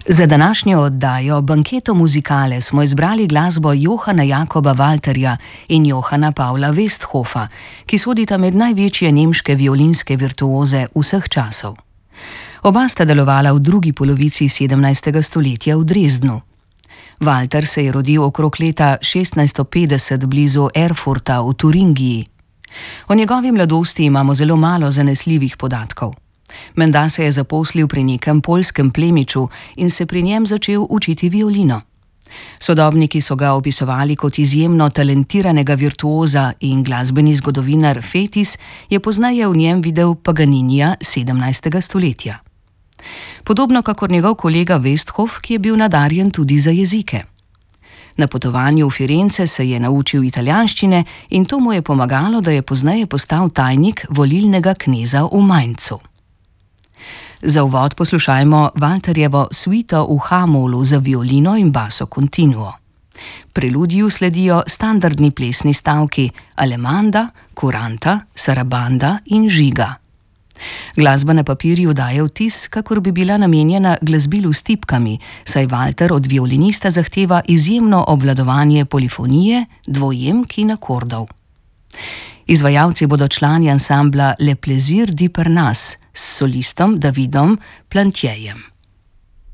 Za današnjo oddajo Banketo muzikale smo izbrali glasbo Johana Jakoba Walterja in Johana Paula Westhofa, ki sodita med največje nemške violinske virtuoze vseh časov. Oba sta delovala v drugi polovici 17. stoletja v Dresdnu. Walter se je rodil okrog leta 1650 blizu Erfurta v Turingiji. O njegovi mladosti imamo zelo malo zanesljivih podatkov. Menda se je zaposlil pri nekem poljskem plemiču in se pri njem začel učiti violino. Sodobniki so ga opisovali kot izjemno talentiranega virtuoza in glasbeni zgodovinar Fétis je pozneje v njem videl Paganinija 17. stoletja. Podobno kakor njegov kolega Westhof, ki je bil nadarjen tudi za jezike. Na potovanju v Firence se je naučil italijanščine in to mu je pomagalo, da je pozneje postal tajnik volilnega kneza v Mainzu. Za uvod poslušajmo Walterjevo suito v H-molu za violino in basso continuo. Preludiju sledijo standardni plesni stavki Alemanda, Kuranta, Sarabanda in Žiga. Glasba na papirju daje vtis, kakor bi bila namenjena glasbilu s tipkami, saj Walter od violinista zahteva izjemno obvladovanje polifonije, dvojemk in akordov. Izvajalci bodo člani ansambla Le Plaisir d'Hypernas s solistom Davidom Plantjejem.